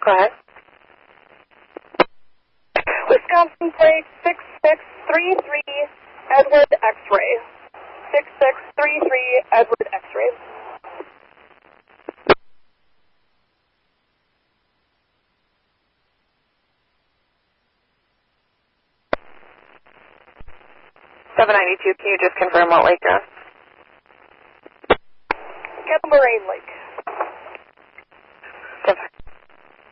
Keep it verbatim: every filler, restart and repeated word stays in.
Go ahead. Wisconsin plate six six three three Edward X-ray. six six three three Edward X-ray. seven ninety-two, can you just confirm what lake you're on? Kettle Moraine Lake.